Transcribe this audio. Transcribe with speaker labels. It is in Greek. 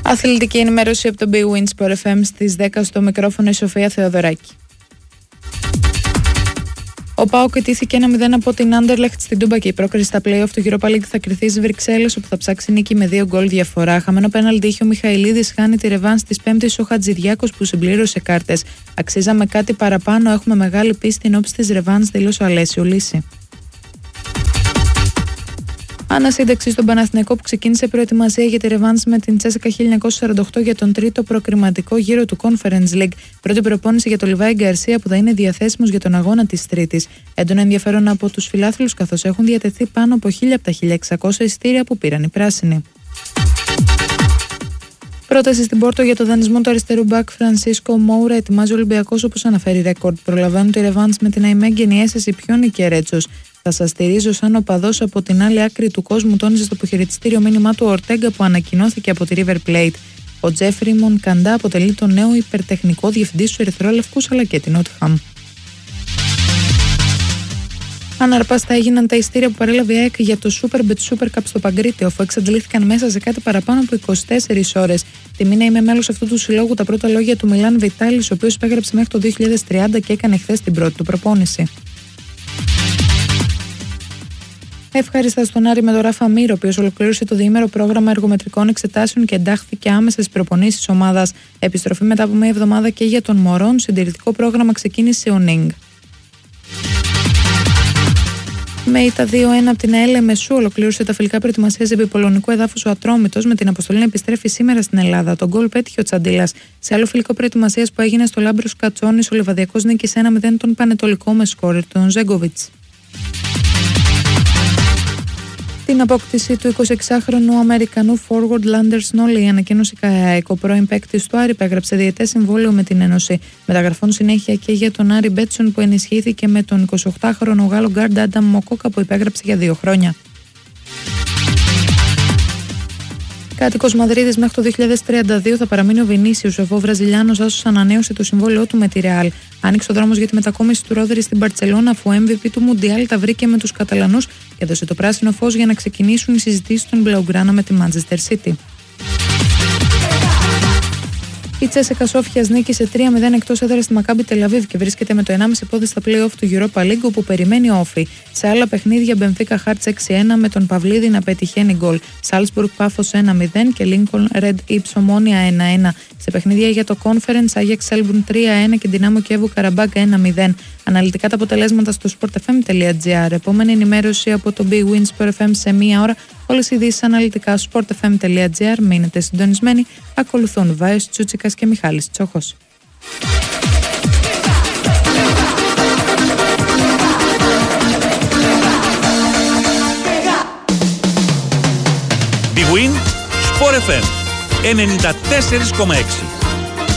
Speaker 1: Αθλητική ενημέρωση από το Big Win Sport FM στις 10 στο μικρόφωνο η Σοφία Θεοδωράκη. Ο ΠΑΟΚ ιτήθηκε 1-0 από την Anderlecht στην Τούμπα και η πρόκριση στα play-off του Europa League θα κριθεί στις Βρυξέλλες, όπου θα ψάξει νίκη με 2 γκολ διαφορά. Χαμένο πέναλτι είχε ο Μιχαηλίδης, χάνει τη ρεβάνς της Πέμπτης ο Χατζηδιάκος που συμπλήρωσε κάρτες. Αξίζαμε κάτι παραπάνω, έχουμε μεγάλη πίστη εν ώψη της ρεβάνς, δήλωσε ο Αλέσιο Λύση. Ανασύνταξη στον Παναθηναϊκό που ξεκίνησε προετοιμασία για τη ρεβάνς με την Τσέσσεκα 1948 για τον τρίτο προκριματικό γύρο του Conference League. Πρώτη προπόνηση για τον Λιβάη Γκαρσία που θα είναι διαθέσιμος για τον αγώνα της Τρίτης. Έντονο ενδιαφέρον από τους φιλάθλους καθώς έχουν διατεθεί πάνω από 1.000 από τα 1.600 εισιτήρια που πήραν οι πράσινοι. Πρόταση στην Πόρτο για το δανεισμό του αριστερού μπακ Φρανσίσκο Μόουρα ετοιμάζει ο Ολυμπιακός όπως αναφέρει ρεκόρντ. Προλαβαίνουν τη ρεβάνς με την αημέγγενη αίσθηση Πιόνι και Ρέτσος. Θα σας στηρίζω σαν οπαδός από την άλλη άκρη του κόσμου, τόνιζε στο αποχαιρετιστήριο μήνυμά του Ορτέγκα που ανακοινώθηκε από τη River Plate. Ο Τζέφρι Μονκαντά αποτελεί τον νέο υπερτεχνικό διευθυντή στους Ερυθρόλευκους αλλά και την Νότιχαμ. Αναρπάστα έγιναν τα ειστήρια που παρέλαβε η ΑΕΚ για το Superbet Super Cup στο Παγκρίτιο, αφού εξαντλήθηκαν μέσα σε κάτι παραπάνω από 24 ώρες. Τιμή να είμαι μέλος αυτού του συλλόγου, τα πρώτα λόγια του Μιλάν Βιτάλης, ο οποίος υπέγραψε μέχρι το 2030 και έκανε χθες την πρώτη του προπόνηση. Ευχαριστά στον Άρη με τον Ράφα Μύρο, ο οποίος ολοκλήρωσε το διήμερο πρόγραμμα εργομετρικών εξετάσεων και εντάχθηκε άμεσα στις προπονήσεις ομάδας. Επιστροφή μετά από μια εβδομάδα και για τον Μωρόν, συντηρητικό πρόγραμμα ξεκίνησε ο Νίνγκ. Με ήττα 2-1 από την ΑΕΛ Μεσού ολοκλήρωσε τα φιλικά προετοιμασίας επί πολωνικού εδάφους ο Ατρόμητος με την αποστολή να επιστρέφει σήμερα στην Ελλάδα. Τον γκολ πέτυχε ο Τσαντίλας. Σε άλλο φιλικό προετοιμασίας που έγινε στο Λάμπρος Κατσόνης, ο Λεβαδιακός νίκησε 1-0 τον Πανετολικό με σκόρερ τον Ζέγκοβιτς. Την απόκτηση του 26χρονου Αμερικανού forward Landers Νόλι ανακοίνωσε η ΚΑΕΑΕΚ. Ο πρώην παίκτης του Άρη υπέγραψε διετές συμβόλαιο με την Ένωση. Μεταγραφών συνέχεια και για τον Άρη Μπέτσον που ενισχύθηκε με τον 28χρονο Γάλλο γκάρντ Άνταμ Μοκόκα που υπέγραψε για 2 χρόνια. Κάτοικος Μαδρίδης μέχρι το 2032 θα παραμείνει ο Βινίσιος. Ο Βραζιλιάνος άσος ανανέωσε το συμβόλαιό του με τη Ρεάλ. Άνοιξε ο δρόμος για τη μετακόμιση του Ρόδρυ στην Μπαρτσελώνα, αφού ο MVP του Μουντιάλ τα βρήκε με τους Καταλανούς και έδωσε το πράσινο φως για να ξεκινήσουν οι συζητήσεις των Μπλαουγκράνα με τη Manchester City. Η Τσέσσεκα Σόφιας νίκησε 3-0 εκτός έδρας στη Μακάμπι Τελαβίβ και βρίσκεται με το 1,5 πόδι στα play-off του Europa League, όπου περιμένει όφη. Σε άλλα παιχνίδια, Μπενφίκα Χάρτς 6-1 με τον Παυλίδη να πετυχαίνει γκολ. Σάλτσμπουργκ Πάφος 1-0 και Λίνκολν Ρεντ Ήψ Ομόνια 1-1. Σε παιχνίδια για το Conference, Άγιαξ Σέλμπουρν 3-1 και Ντινάμο Κιέβου Καραμπάκ 1-0. Αναλυτικά τα αποτελέσματα στο sportfm.gr. Επόμενη ενημέρωση από το Big Win Sport FM σε μία ώρα. Όλες οι ειδήσεις αναλυτικά sportfm.gr. Μείνετε συντονισμένοι. Ακολουθούν Βάιος Τσούτσικας και Μιχάλης Τσόχος.
Speaker 2: Big Win Sport FM 94,6.